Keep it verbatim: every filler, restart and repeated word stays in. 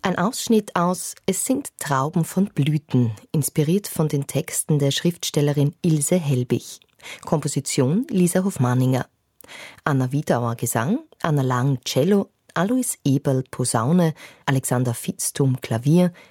Ein Ausschnitt aus »Es sind Trauben von Blüten«, inspiriert von den Texten der Schriftstellerin Ilse Helbig. Komposition Lisa Hofmanninger. Anna Wiedauer Gesang, Anna Lang Cello, Alois Eberl Posaune, Alexander Vitzthum Klavier,